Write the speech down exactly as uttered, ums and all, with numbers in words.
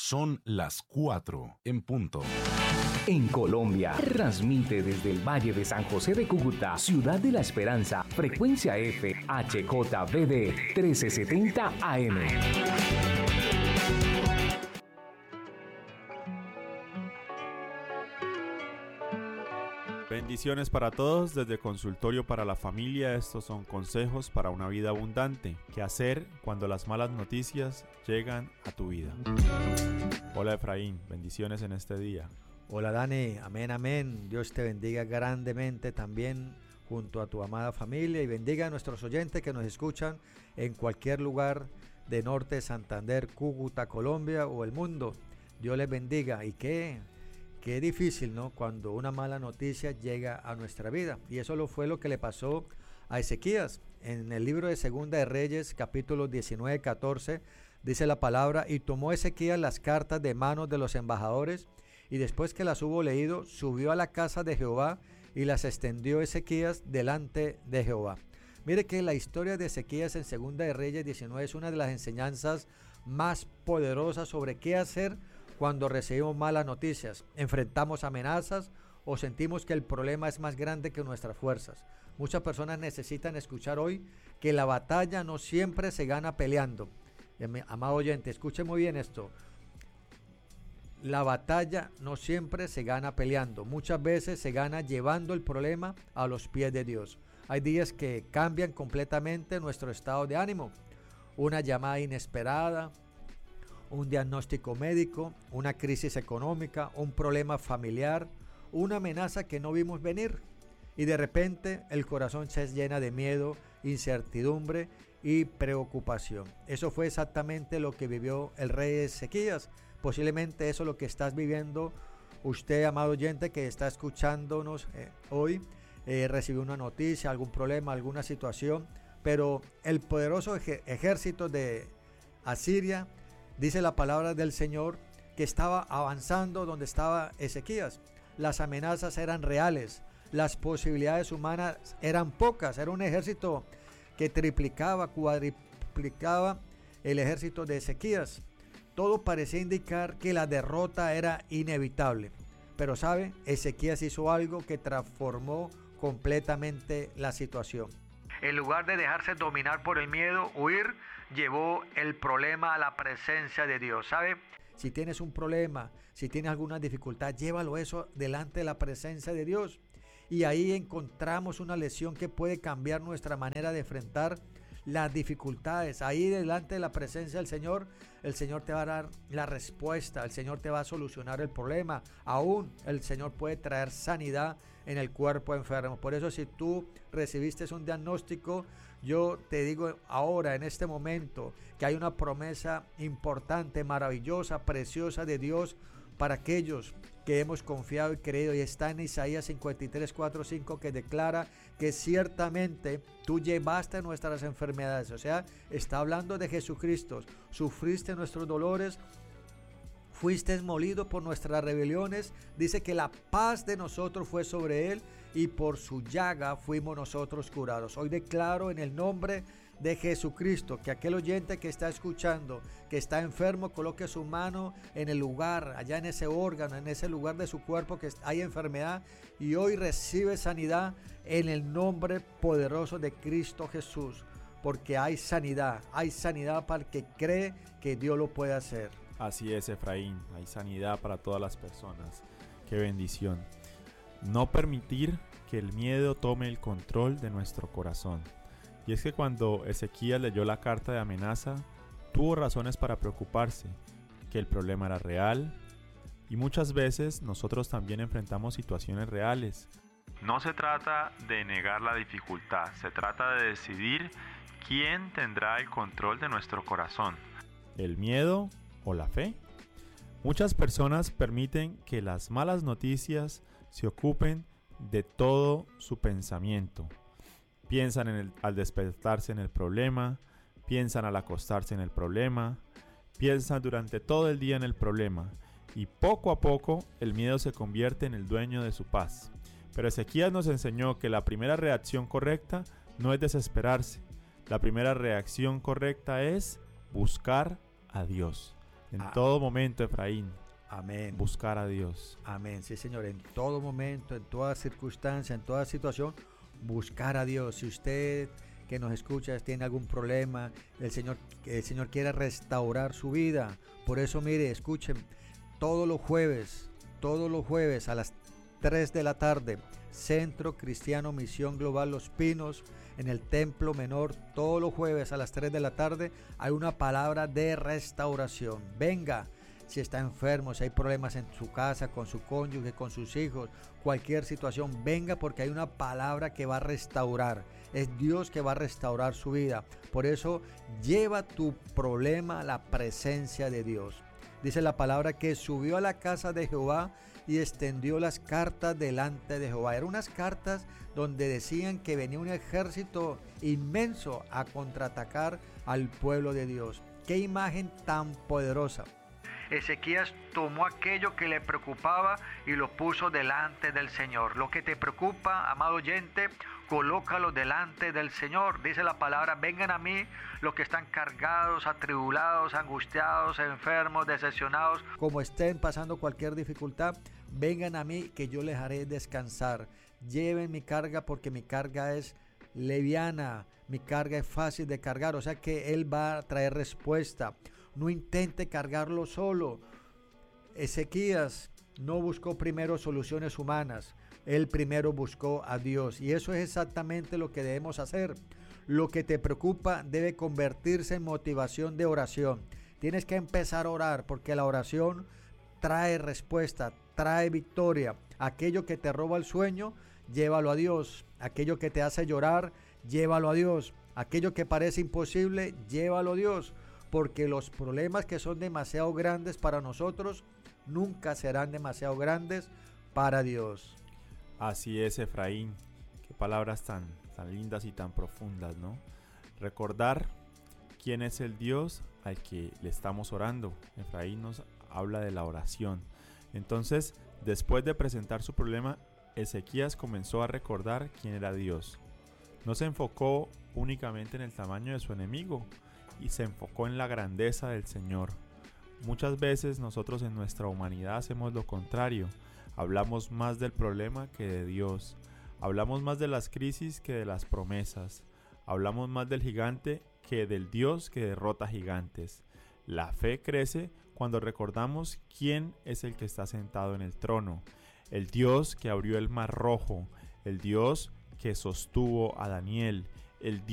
Son las cuatro en punto. En Colombia, transmite desde el Valle de San José de Cúcuta, Ciudad de la Esperanza, frecuencia F H J V D mil trescientos setenta A M. Bendiciones para todos desde Consultorio para la Familia. Estos son consejos para una vida abundante. ¿Qué hacer cuando las malas noticias llegan a tu vida? Hola Efraín, bendiciones en este día. Hola Dani, amén, amén. Dios te bendiga grandemente también junto a tu amada familia y bendiga a nuestros oyentes que nos escuchan en cualquier lugar de Norte, Santander, Cúcuta, Colombia o el mundo. Dios les bendiga. Y qué, qué difícil, ¿no? Cuando una mala noticia llega a nuestra vida. Y eso lo fue lo que le pasó a Ezequías. En el libro de Segunda de Reyes, capítulo diecinueve, catorce, dice la palabra: y tomó Ezequías las cartas de manos de los embajadores, y después que las hubo leído, subió a la casa de Jehová y las extendió Ezequías delante de Jehová. Mire que la historia de Ezequías en Segunda de Reyes diecinueve es una de las enseñanzas más poderosas sobre qué hacer cuando recibimos malas noticias, enfrentamos amenazas o sentimos que el problema es más grande que nuestras fuerzas. Muchas personas necesitan escuchar hoy que la batalla no siempre se gana peleando. Amado oyente, escuche muy bien esto. La batalla no siempre se gana peleando. Muchas veces se gana llevando el problema a los pies de Dios. Hay días que cambian completamente nuestro estado de ánimo. Una llamada inesperada, un diagnóstico médico, una crisis económica, un problema familiar, una amenaza que no vimos venir. Y de repente el corazón se llena de miedo, incertidumbre y preocupación. Eso fue exactamente lo que vivió el rey Ezequías. Posiblemente eso es lo que estás viviendo usted, amado oyente, que está escuchándonos eh, hoy. Eh, recibió una noticia, algún problema, alguna situación, pero el poderoso ej- ejército de Asiria, dice la palabra del Señor, que estaba avanzando donde estaba Ezequías. Las amenazas eran reales, las posibilidades humanas eran pocas. Era un ejército que triplicaba, cuadriplicaba el ejército de Ezequías. Todo parecía indicar que la derrota era inevitable. Pero sabe, Ezequías hizo algo que transformó completamente la situación. En lugar de dejarse dominar por el miedo, huir, llevó el problema a la presencia de Dios. ¿Sabe? Si tienes un problema, si tienes alguna dificultad, llévalo eso delante de la presencia de Dios. Y ahí encontramos una lección que puede cambiar nuestra manera de enfrentar las dificultades. Ahí delante de la presencia del Señor, el Señor te va a dar la respuesta, el Señor te va a solucionar el problema. Aún el Señor puede traer sanidad en el cuerpo enfermo. Por eso, si tú recibiste un diagnóstico, yo te digo ahora, en este momento, que hay una promesa importante, maravillosa, preciosa de Dios para aquellos que hemos confiado y creído, y está en Isaías cincuenta y tres, cuatro, cinco, que declara que ciertamente tú llevaste nuestras enfermedades. O sea, está hablando de Jesucristo. Sufriste nuestros dolores, fuiste molido por nuestras rebeliones. Dice que la paz de nosotros fue sobre él y por su llaga fuimos nosotros curados. Hoy declaro en el nombre de Jesucristo que aquel oyente que está escuchando, que está enfermo, coloque su mano en el lugar, allá en ese órgano, en ese lugar de su cuerpo que hay enfermedad, y hoy recibe sanidad en el nombre poderoso de Cristo Jesús, porque hay sanidad, hay sanidad para el que cree que Dios lo puede hacer. Así es, Efraín, hay sanidad para todas las personas. Qué bendición. No permitir que el miedo tome el control de nuestro corazón. Y es que cuando Ezequías leyó la carta de amenaza, tuvo razones para preocuparse, que el problema era real, y muchas veces nosotros también enfrentamos situaciones reales. No se trata de negar la dificultad, se trata de decidir quién tendrá el control de nuestro corazón, el miedo o la fe. Muchas personas permiten que las malas noticias se ocupen de todo su pensamiento. Piensan en el, al despertarse en el problema, piensan al acostarse en el problema, piensan durante todo el día en el problema, y poco a poco el miedo se convierte en el dueño de su paz. Pero Ezequías nos enseñó que la primera reacción correcta no es desesperarse. La primera reacción correcta es buscar a Dios. En Ah. todo momento, Efraín, Amén. buscar a Dios. Amén, sí Señor, en todo momento, en toda circunstancia, en toda situación, buscar a Dios. Si usted que nos escucha tiene algún problema, el Señor, el Señor quiere restaurar su vida. Por eso, mire, escuchen, todos los jueves, todos los jueves a las tres de la tarde, Centro Cristiano Misión Global Los Pinos, en el Templo Menor, todos los jueves a las tres de la tarde, hay una palabra de restauración. Venga. Si está enfermo, si hay problemas en su casa, con su cónyuge, con sus hijos, cualquier situación, venga, porque hay una palabra que va a restaurar. Es Dios que va a restaurar su vida. Por eso, lleva tu problema a la presencia de Dios. Dice la palabra que subió a la casa de Jehová y extendió las cartas delante de Jehová. Eran unas cartas donde decían que venía un ejército inmenso a contraatacar al pueblo de Dios. ¡Qué imagen tan poderosa! Ezequías tomó aquello que le preocupaba y lo puso delante del Señor. Lo que te preocupa, amado oyente, colócalo delante del Señor. Dice la palabra, vengan a mí los que están cargados, atribulados, angustiados, enfermos, decepcionados. Como estén pasando cualquier dificultad, vengan a mí que yo les haré descansar. Lleven mi carga porque mi carga es liviana, mi carga es fácil de cargar. O sea que Él va a traer respuesta. No intente cargarlo solo. Ezequías no buscó primero soluciones humanas. Él primero buscó a Dios. Y eso es exactamente lo que debemos hacer. Lo que te preocupa debe convertirse en motivación de oración. Tienes que empezar a orar porque la oración trae respuesta, trae victoria. Aquello que te roba el sueño, llévalo a Dios. Aquello que te hace llorar, llévalo a Dios. Aquello que parece imposible, llévalo a Dios. Porque los problemas que son demasiado grandes para nosotros nunca serán demasiado grandes para Dios. Así es, Efraín. Qué palabras tan, tan lindas y tan profundas, ¿no? Recordar quién es el Dios al que le estamos orando. Efraín nos habla de la oración. Entonces, después de presentar su problema, Ezequías comenzó a recordar quién era Dios. No se enfocó únicamente en el tamaño de su enemigo, y se enfocó en la grandeza del Señor. Muchas veces nosotros en nuestra humanidad hacemos lo contrario. Hablamos más del problema que de Dios. Hablamos más de las crisis que de las promesas. Hablamos más del gigante que del Dios que derrota gigantes. La fe crece cuando recordamos quién es el que está sentado en el trono. El Dios que abrió el mar rojo. El Dios que sostuvo a Daniel. El